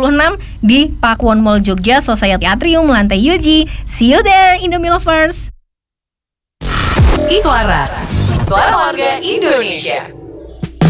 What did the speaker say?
26 di Pakuwon Mall Jogja, Society Atrium, lantai Yuji. See you there, Indomie lovers. Suara warga Indonesia.